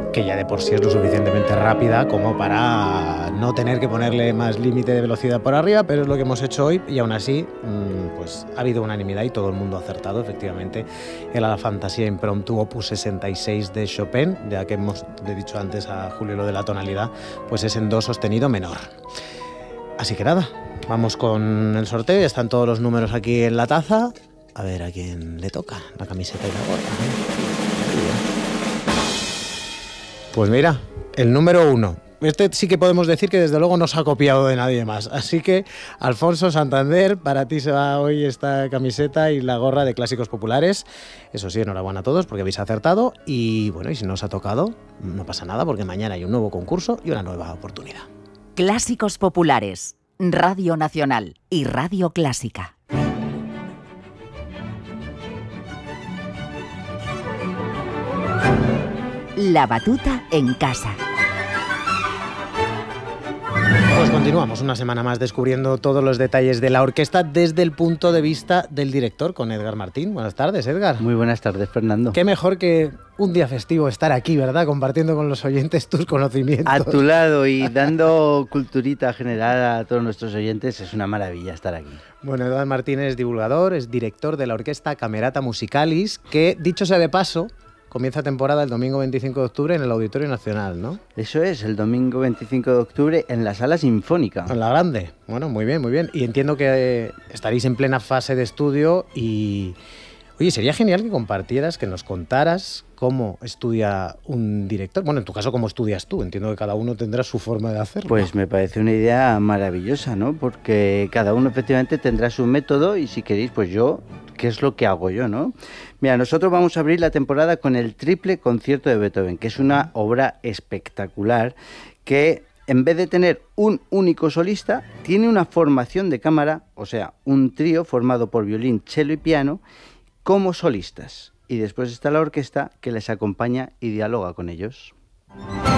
que ya de por sí es lo suficientemente rápida como para no tener que ponerle más límite de velocidad por arriba, pero es lo que hemos hecho hoy y aún así pues ha habido unanimidad y todo el mundo ha acertado. Efectivamente, era la Fantasía Impromptu Opus 66 de Chopin, ya que le he dicho antes a Julio lo de la tonalidad, pues es en do sostenido menor. Así que nada, vamos con el sorteo, ya están todos los números aquí en la taza. A ver a quién le toca la camiseta y la gorra. Pues mira, el número 1. Este sí que podemos decir que desde luego no se ha copiado de nadie más. Así que, Alfonso Santander, para ti se va hoy esta camiseta y la gorra de Clásicos Populares. Eso sí, enhorabuena a todos porque habéis acertado. Y bueno, y si no os ha tocado, no pasa nada porque mañana hay un nuevo concurso y una nueva oportunidad. Clásicos Populares, Radio Nacional y Radio Clásica. La batuta en casa. Pues continuamos una semana más descubriendo todos los detalles de la orquesta desde el punto de vista del director, con Edgar Martín. Buenas tardes, Edgar. Muy buenas tardes, Fernando. Qué mejor que un día festivo estar aquí, ¿verdad? Compartiendo con los oyentes tus conocimientos. A tu lado y dando culturita general a todos nuestros oyentes, es una maravilla estar aquí. Bueno, Edgar Martín es divulgador, es director de la orquesta Camerata Musicalis, que, dicho sea de paso, comienza temporada el domingo 25 de octubre en el Auditorio Nacional, ¿no? Eso es, el domingo 25 de octubre en la Sala Sinfónica. En la grande. Bueno, muy bien, muy bien. Y entiendo que estaréis en plena fase de estudio y... Oye, sería genial que compartieras, que nos contaras cómo estudia un director. Bueno, en tu caso, cómo estudias tú. Entiendo que cada uno tendrá su forma de hacerlo. Pues me parece una idea maravillosa, ¿no? Porque cada uno efectivamente tendrá su método y si queréis, pues yo, ¿qué es lo que hago yo, no? Mira, nosotros vamos a abrir la temporada con el Triple Concierto de Beethoven, que es una obra espectacular que, en vez de tener un único solista, tiene una formación de cámara, o sea, un trío formado por violín, cello y piano, como solistas. Y después está la orquesta que les acompaña y dialoga con ellos.